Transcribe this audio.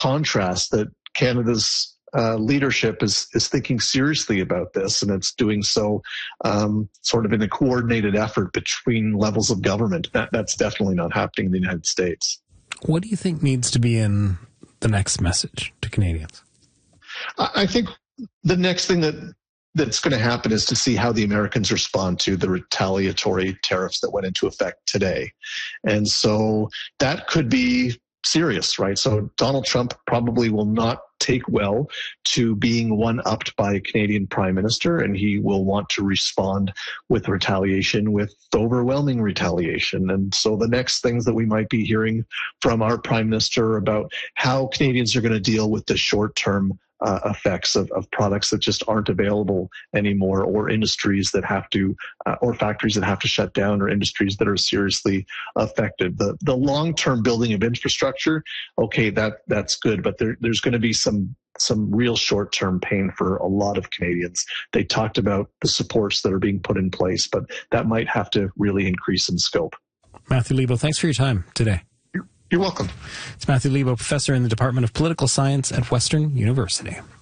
contrast that Canada's leadership is thinking seriously about this, and it's doing so sort of in a coordinated effort between levels of government. That's definitely not happening in the United States. What do you think needs to be in the next message to Canadians? I think the next thing that's going to happen is to see how the Americans respond to the retaliatory tariffs that went into effect today. And so that could be serious, right? So Donald Trump probably will not take well to being one-upped by a Canadian prime minister, and he will want to respond with retaliation, with overwhelming retaliation. And so the next things that we might be hearing from our prime minister about how Canadians are going to deal with the short-term effects of products that just aren't available anymore, or industries that have to, or factories that have to shut down, or industries that are seriously affected. The long-term building of infrastructure, okay, that's good, but there's going to be some real short-term pain for a lot of Canadians. They talked about the supports that are being put in place, but that might have to really increase in scope. Matthew Lebo, thanks for your time today. You're welcome. It's Matthew Lebo, professor in the Department of Political Science at Western University.